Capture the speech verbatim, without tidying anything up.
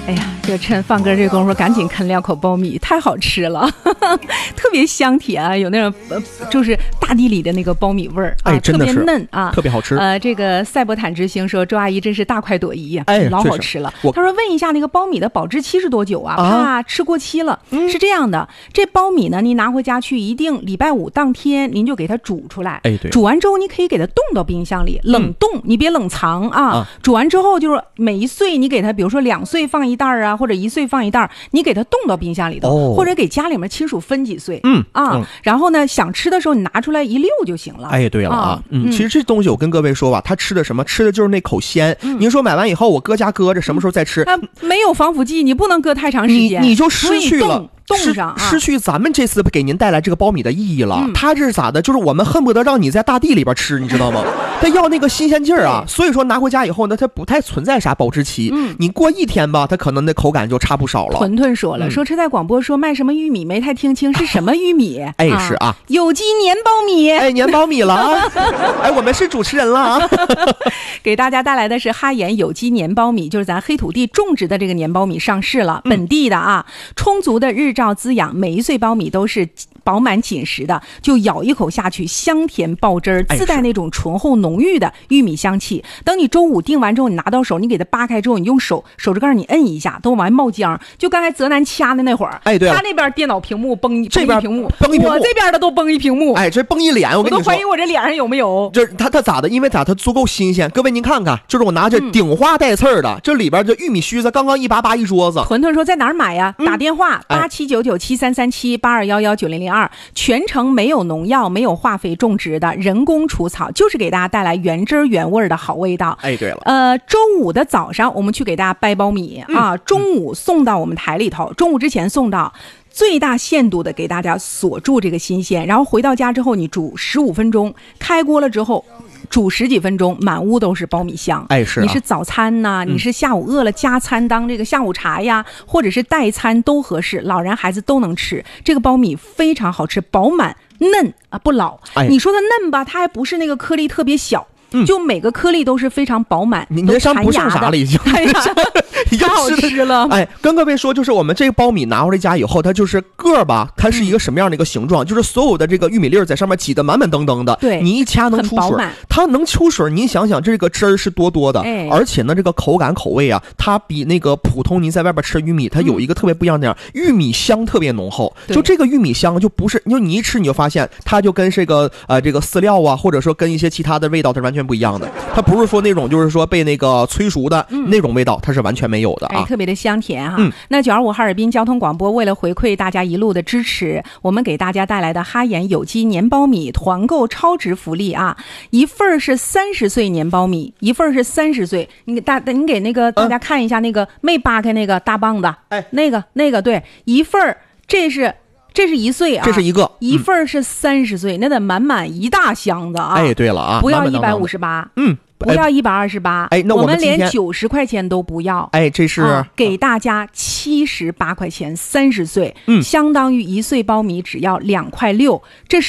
哎呀，这趁放歌这功夫，赶紧啃两口苞米，太好吃了，呵呵，特别香甜啊，有那种呃，就是大地里的那个苞米味儿啊， 哎，真的是特别嫩啊， 特别好吃。 呃，这个赛博坦之星说，周阿姨真是大快朵颐呀、啊， 哎， 老好吃了。他说问一下那个苞米的保质期是多久啊？ 啊怕吃过期了、嗯。是这样的，这苞米呢，你拿回家去，一定礼拜五当天您就给它煮出来。 哎，对， 煮完之后你可以给它冻到冰箱里，冷冻，嗯、你别冷藏啊。啊煮完之后就是每一岁你给它，比如说两岁放一袋啊，或者一岁放一袋，你给它冻到冰箱里头，哦、或者给家里面亲属分几岁， 嗯啊、 嗯， 然后呢，想吃的时候你拿出来一溜就行了。 哎，对了啊， 啊嗯，其实这东西我跟各位说吧，他吃的什么？吃的就是那口鲜。嗯、您说买完以后我搁家搁着，什么时候再吃？ 它没有防腐剂，你不能搁太长时间， 你你就失去了。 冻上、啊、 失去咱们这次给您带来这个苞米的意义了。嗯、它这是咋的？就是我们恨不得让你在大地里边吃，你知道吗？它要那个新鲜劲儿啊。所以说拿回家以后呢，它不太存在啥保质期。嗯，你过一天吧，它可能那口感就差不少了。 屯屯说了，嗯、说车载广播说卖什么玉米，没太听清是什么玉米。 哎，是啊， 有机粘苞米。 哎，粘苞米了啊！哎，我们是主持人了啊。 给大家带来的是哈研有机粘苞米，就是咱黑土地种植的这个粘苞米上市了，嗯、本地的啊，充足的日照滋养，每一岁苞米都是饱满紧实的，就咬一口下去，香甜爆汁儿，自带那种醇厚浓郁的玉米香气。等你周五订完之后，你拿到手，你给它扒开之后，你用手手指盖你摁一下，都往外冒浆。就刚才泽南掐的那会儿， 哎，对， 他那边电脑屏幕崩一这边屏幕， 崩一屏幕， 我这边的都崩一屏幕， 哎，这崩一脸，我跟你说， 我都怀疑我这脸上有没有。 这他他咋的？因为咋？他足够新鲜。各位您看看，就是我拿着顶花带刺儿的，嗯、这里边这玉米须子刚刚一拔拔一桌子。 屯屯说在哪儿买呀？嗯、打电话八七九九七三三七八二幺幺九零零二，全程没有农药、没有化肥种植的，人工除草，就是给大家带来原汁原味的好味道。 哎，对了， 呃，周五的早上我们去给大家掰苞米、嗯、啊，中午送到我们台里头，中午之前送到。最大限度的给大家锁住这个新鲜，然后回到家之后你煮十五分钟，开锅了之后煮十几分钟，满屋都是苞米香。 哎，是、啊、 你是早餐呐、嗯，你是下午饿了加餐当这个下午茶呀，或者是代餐都合适，老人孩子都能吃。这个苞米非常好吃，饱满嫩啊，不老。哎、你说它嫩吧，它还不是那个颗粒特别小。嗯、就每个颗粒都是非常饱满， 你这上不上啥了已经， 哎呀， 已经太好吃了。 哎，跟各位说，就是我们这个苞米拿回来家以后，它就是个儿吧，它是一个什么样的一个形状？嗯、就是所有的这个玉米粒在上面挤得满满登登的， 对， 你一掐能出水，它能出水。您想想，这个汁儿是多多的， 哎、 而且呢，这个口感口味啊，它比那个普通您在外边吃玉米，它有一个特别不一样的样，嗯、玉米香特别浓厚。就这个玉米香，就不是，就你一吃你就发现，它就跟这个呃这个饲料啊，或者说跟一些其他的味道，它是完全不一样的。它不是说那种就是说被那个催熟的、嗯、那种味道，它是完全没有的啊， 哎、特别的香甜哈。 嗯、 那九二五哈尔滨交通广播为了回馈大家一路的支持，我们给大家带来的哈研有机粘苞米团购超值福利啊！一份是三十岁粘苞米，一份是三十岁。你给大你给那个大家看一下那个、嗯、没扒开那个大棒子， 哎， 那个那个对，一份这是。这是一岁啊， 这是一个， 一份是三十岁，那得满满一大箱子啊！ 哎，对了啊， 不要一百五十八， 嗯， 不要一百二十八， 哎，那我们连九十块钱都不要， 哎，这是、 啊、给大家七十八块钱，三十岁， 嗯， 相当于一岁苞米只要两块六，这是。